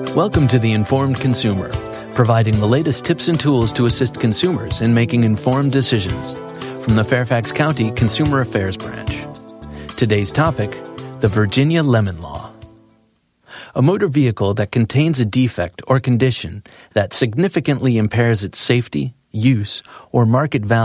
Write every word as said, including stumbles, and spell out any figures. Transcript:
Welcome to The Informed Consumer, providing the latest tips and tools to assist consumers in making informed decisions. From the Fairfax County Consumer Affairs Branch. Today's topic, the Virginia Lemon Law. A motor vehicle that contains a defect or condition that significantly impairs its safety, use, or market value